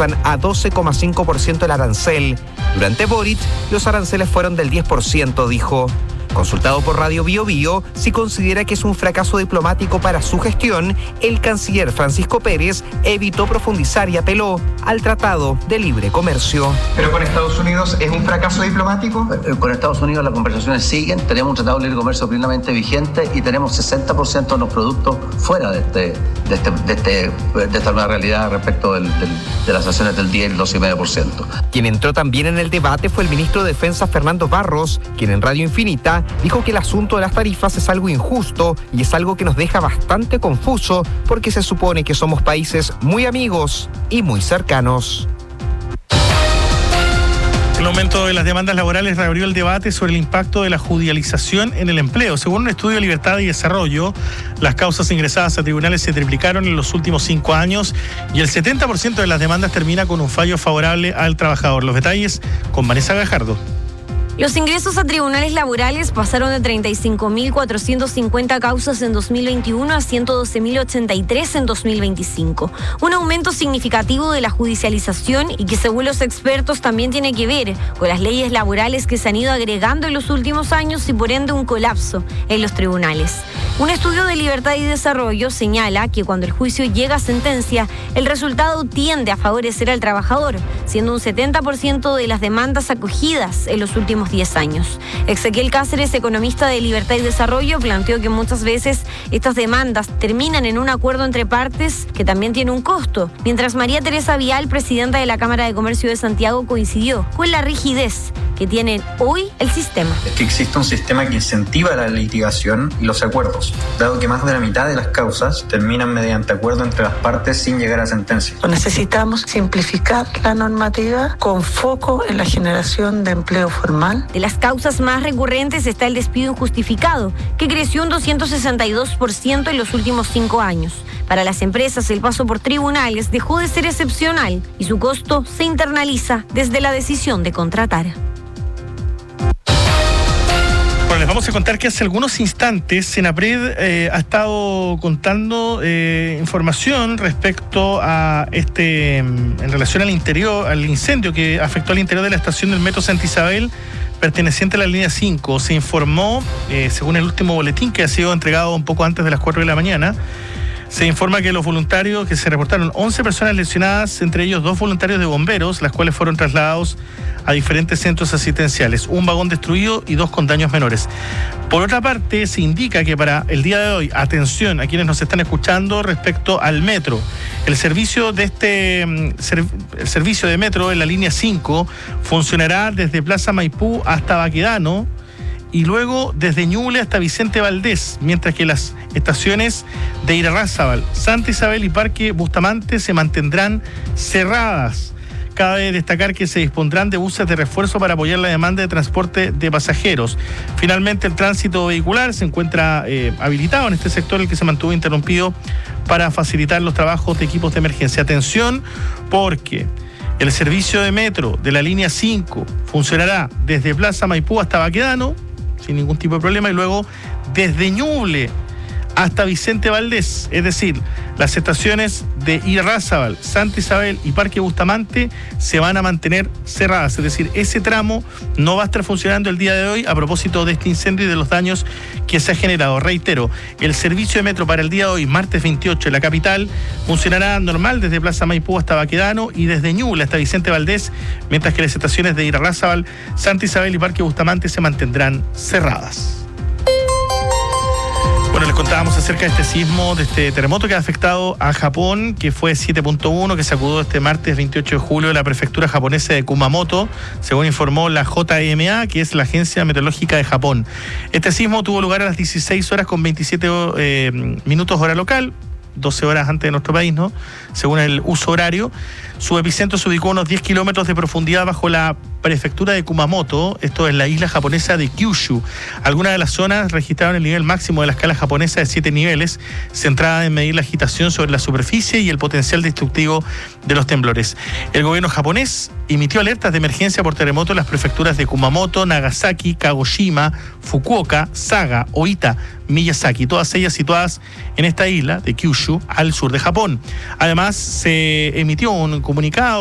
alcanzan a 12,5% el arancel. Durante Boric, los aranceles fueron del 10%, dijo. Consultado por Radio Bio Bio, si considera que es un fracaso diplomático para su gestión, el canciller Francisco Pérez evitó profundizar y apeló al Tratado de Libre Comercio. ¿Pero con Estados Unidos es un fracaso diplomático? Con Estados Unidos las conversaciones siguen, tenemos un Tratado de Libre Comercio plenamente vigente y tenemos 60% de los productos fuera de esta nueva realidad respecto de las sanciones del 10 y el 12,5%. Quien entró también en el debate fue el ministro de Defensa Fernando Barros, quien en Radio Infinita dijo que el asunto de las tarifas es algo injusto y es algo que nos deja bastante confuso porque se supone que somos países muy amigos y muy cercanos. El aumento de las demandas laborales reabrió el debate sobre el impacto de la judicialización en el empleo. Según un estudio de Libertad y Desarrollo, las causas ingresadas a tribunales se triplicaron en los últimos 5 años y el 70% de las demandas termina con un fallo favorable al trabajador. Los detalles con Vanessa Gajardo. Los ingresos a tribunales laborales pasaron de 35.450 causas en 2021 a 112.083 en 2025. Un aumento significativo de la judicialización y que según los expertos también tiene que ver con las leyes laborales que se han ido agregando en los últimos años y por ende un colapso en los tribunales. Un estudio de Libertad y Desarrollo señala que cuando el juicio llega a sentencia, el resultado tiende a favorecer al trabajador, siendo un 70% de las demandas acogidas en los últimos 10 años. Ezequiel Cáceres, economista de Libertad y Desarrollo, planteó que muchas veces estas demandas terminan en un acuerdo entre partes que también tiene un costo, mientras María Teresa Vial, presidenta de la Cámara de Comercio de Santiago, coincidió con la rigidez que tiene hoy el sistema. Es que existe un sistema que incentiva la litigación y los acuerdos, dado que más de la mitad de las causas terminan mediante acuerdo entre las partes sin llegar a sentencia. Necesitamos simplificar la normativa con foco en la generación de empleo formal. De las causas más recurrentes está el despido injustificado, que creció un 262% en los últimos 5 años. Para las empresas, el paso por tribunales dejó de ser excepcional y su costo se internaliza desde la decisión de contratar. Bueno, les vamos a contar que hace algunos instantes Senapred ha estado contando información respecto a en relación al incendio que afectó al interior de la estación del Metro Santa Isabel, perteneciente a la línea 5. Se informó, según el último boletín que ha sido entregado un poco antes de las 4 de la mañana, se informa que los voluntarios, que se reportaron 11 personas lesionadas, entre ellos 2 voluntarios de bomberos, las cuales fueron trasladados a diferentes centros asistenciales, un vagón destruido y 2 con daños menores. Por otra parte, se indica que para el día de hoy, atención a quienes nos están escuchando respecto al metro, el servicio de el servicio de metro en la línea 5 funcionará desde Plaza Maipú hasta Baquedano y luego desde Ñuble hasta Vicente Valdés, mientras que las estaciones de Irarrázaval, Santa Isabel y Parque Bustamante se mantendrán cerradas. Cabe destacar que se dispondrán de buses de refuerzo para apoyar la demanda de transporte de pasajeros. Finalmente, el tránsito vehicular se encuentra habilitado en este sector, el que se mantuvo interrumpido para facilitar los trabajos de equipos de emergencia. Atención, porque el servicio de metro de la línea 5 funcionará desde Plaza Maipú hasta Baquedano, sin ningún tipo de problema, y luego desde Ñuble hasta Vicente Valdés, es decir, las estaciones de Irarrázaval, Santa Isabel y Parque Bustamante se van a mantener cerradas, es decir, ese tramo no va a estar funcionando el día de hoy a propósito de este incendio y de los daños que se ha generado. Reitero, el servicio de metro para el día de hoy, martes 28, en la capital, funcionará normal desde Plaza Maipú hasta Baquedano y desde Ñuble hasta Vicente Valdés, mientras que las estaciones de Irarrázaval, Santa Isabel y Parque Bustamante se mantendrán cerradas. Bueno, les contábamos acerca de este sismo, de este terremoto que ha afectado a Japón, que fue 7.1, que sacudió este martes 28 de julio de la prefectura japonesa de Kumamoto, según informó la JMA, que es la Agencia Meteorológica de Japón. Este sismo tuvo lugar a las 16 horas con 27 minutos hora local, 12 horas antes de nuestro país, ¿no? Según el uso horario. Su epicentro se ubicó a unos 10 kilómetros de profundidad bajo la prefectura de Kumamoto, esto es la isla japonesa de Kyushu. Algunas de las zonas registraron el nivel máximo de la escala japonesa de 7 niveles, centrada en medir la agitación sobre la superficie y el potencial destructivo de los temblores. El gobierno japonés emitió alertas de emergencia por terremoto en las prefecturas de Kumamoto, Nagasaki, Kagoshima, Fukuoka, Saga, Oita, Miyazaki, todas ellas situadas en esta isla de Kyushu, al sur de Japón. Además, se emitió un comunicado